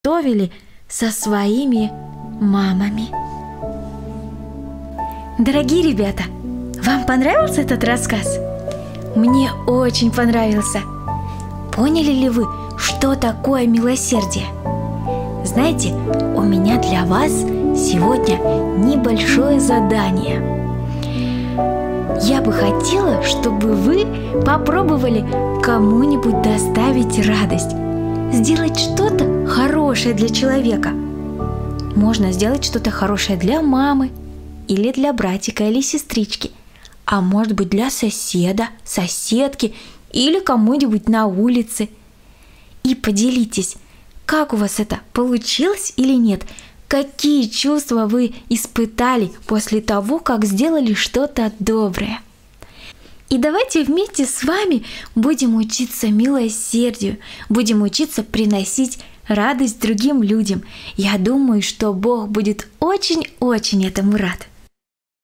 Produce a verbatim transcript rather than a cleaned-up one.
готовили со своими мамами. Дорогие ребята, вам понравился этот рассказ? Мне очень понравился. Поняли ли вы, что такое милосердие? Знаете, у меня для вас сегодня небольшое задание. Я бы хотела, чтобы вы попробовали кому-нибудь доставить радость, сделать что-то хорошее для человека. Можно сделать что-то хорошее для мамы, или для братика или сестрички, а может быть для соседа, соседки или кому-нибудь на улице. И поделитесь, как у вас это получилось или нет, какие чувства вы испытали после того, как сделали что-то доброе. И давайте вместе с вами будем учиться милосердию, будем учиться приносить радость другим людям. Я думаю, что Бог будет очень-очень этому рад.